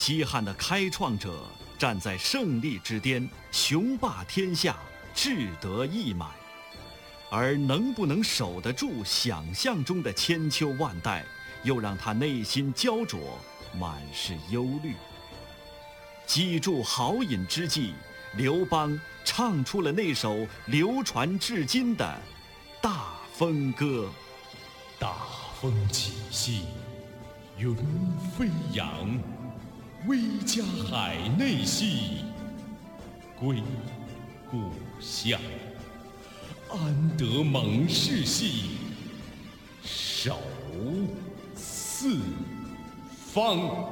西汉的开创者站在胜利之巅，雄霸天下，志得意满。而能不能守得住想象中的千秋万代，又让他内心焦灼，满是忧虑。几注豪饮之际，刘邦唱出了那首流传至今的《大风歌》。 大风起兮云飞扬，威加海内兮归故乡。安得猛士兮守四方。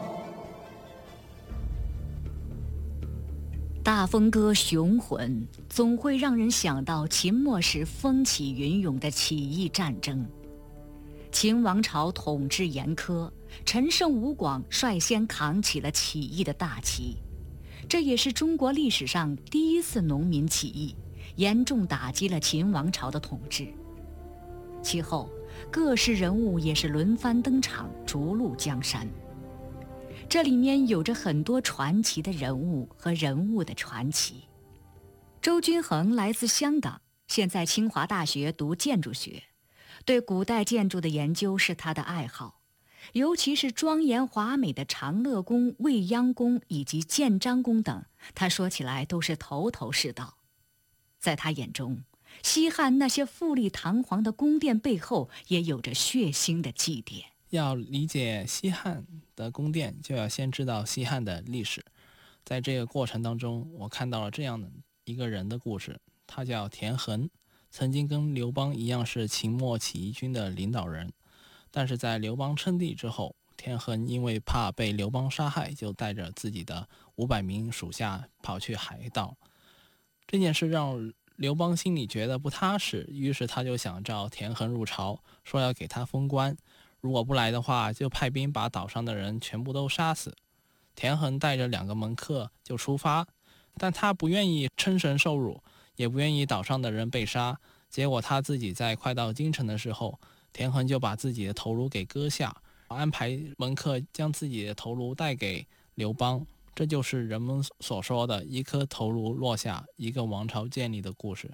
大风歌雄浑，总会让人想到秦末时风起云涌的起义战争。秦王朝统治严苛，陈胜吴广率先扛起了起义的大旗，这也是中国历史上第一次农民起义，严重打击了秦王朝的统治。其后各式人物也是轮番登场，逐鹿江山。这里面有着很多传奇的人物和人物的传奇。周均衡来自香港，现在清华大学读建筑学，对古代建筑的研究是他的爱好，尤其是庄严华美的长乐宫、未央宫以及建章宫等，他说起来都是头头是道。在他眼中，西汉那些富丽堂皇的宫殿背后也有着血腥的祭奠。 要理解西汉的宫殿，就要先知道西汉的历史。在这个过程当中，我看到了这样的一个人的故事，他叫田横，曾经跟刘邦一样是秦末起义军的领导人，但是在刘邦称帝之后，田横因为怕被刘邦杀害，就带着自己的500名属下跑去海岛。这件事让刘邦心里觉得不踏实，于是他就想召田横入朝，说要给他封官，如果不来的话，就派兵把岛上的人全部都杀死。田横带着2个门客就出发，但他不愿意称神受辱，也不愿意岛上的人被杀。结果他自己在快到京城的时候，田横就把自己的头颅给割下，安排门客将自己的头颅带给刘邦。这就是人们所说的一颗头颅落下，一个王朝建立的故事。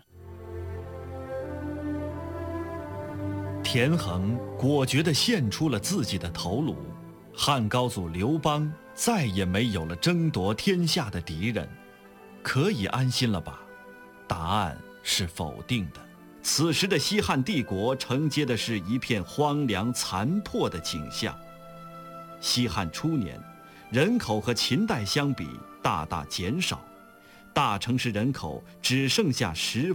田横果决地献出了自己的头颅，汉高祖刘邦再也没有了争夺天下的敌人，可以安心了吧？答案是否定的。此时的西汉帝国承接的是一片荒凉残破的景象。西汉初年，人口和秦代相比大大减少，大城市人口只剩下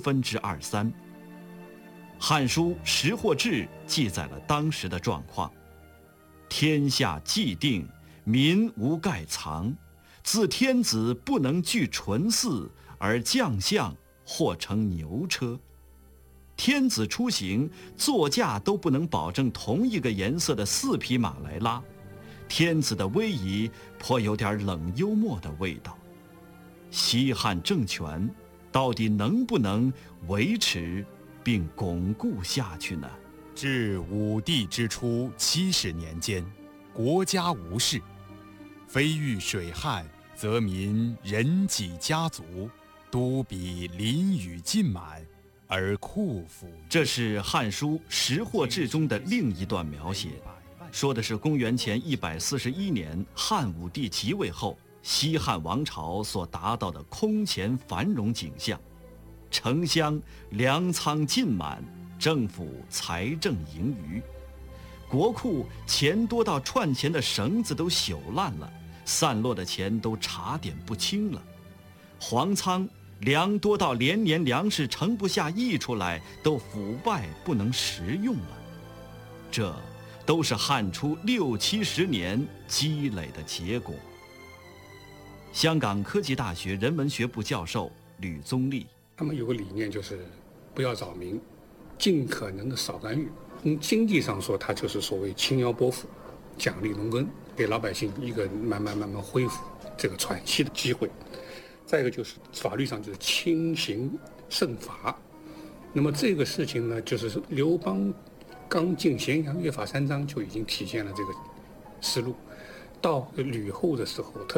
3/10。《汉书·识货志》记载了当时的状况：天下既定，民无盖藏，自天子不能具纯祀，而将相或乘牛车。天子出行，座驾都不能保证同一个颜色的4匹马来拉。天子的威仪颇有点冷幽默的味道。西汉政权到底能不能维持并巩固下去呢？ 至武帝之初70年间，国家无事，非遇水旱，则民人己家族，都比淋雨尽满，而库府。 这是《汉书·识货志》中的另一段描写，说的是公元前141年汉武帝即位后，西汉王朝所达到的空前繁荣景象。城乡粮仓尽满，政府财政盈余，国库钱多到串钱的绳子都朽烂了，散落的钱都查点不清了，皇仓粮多到连年粮食盛不下溢出来，都腐败不能食用了。这都是汉初60、70年积累的结果。香港科技大学人文学部教授吕宗立， 他们有个理念，就是不要扰民，尽可能的少干预。从经济上说，它就是所谓轻徭拨赋，奖励农耕，给老百姓一个慢慢恢复这个喘息的机会。再一个就是法律上就是轻刑慎罚。那么这个事情呢，就是刘邦刚进咸阳约法3章就已经体现了这个思路。到吕后的时候，特